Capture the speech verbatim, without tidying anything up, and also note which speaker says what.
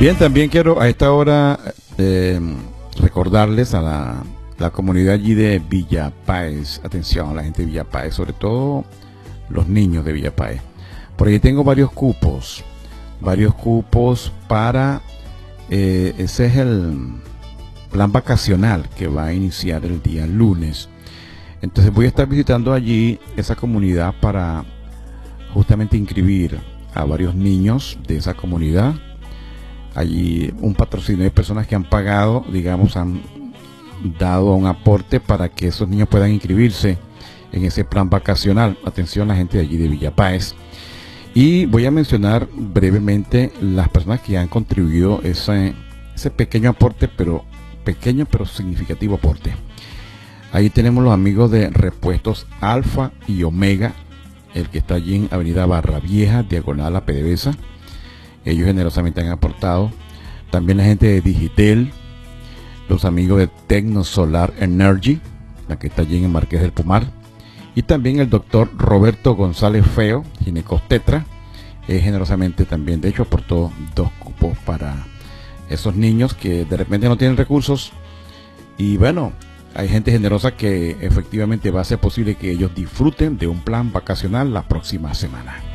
Speaker 1: Bien, también quiero a esta hora eh, recordarles a la, la comunidad allí de Villa Páez, atención a la gente de Villa Páez, sobre todo los niños de Villa Páez. Por ahí tengo varios cupos, varios cupos para, eh, ese es el plan vacacional que va a iniciar el día lunes. Entonces voy a estar visitando allí esa comunidad para justamente inscribir a varios niños de esa comunidad. Allí un patrocinio de personas que han pagado, digamos, han dado un aporte para que esos niños puedan inscribirse en ese plan vacacional. Atención a la gente de allí de Villa Páez. Y voy a mencionar brevemente las personas que han contribuido ese, ese pequeño aporte, pero pequeño pero significativo aporte. Ahí tenemos los amigos de Repuestos Alfa y Omega, el que está allí en Avenida Barra Vieja, diagonal a PDVSA. Ellos generosamente han aportado. También la gente de Digitel, los amigos de Tecno Solar Energy, la que está allí en el Marqués del Pomar. Y también el doctor Roberto González Feo, ginecostetra, eh, generosamente también, de hecho, aportó dos cupos para esos niños que de repente no tienen recursos. Y bueno, hay gente generosa que efectivamente va a hacer posible que ellos disfruten de un plan vacacional la próxima semana.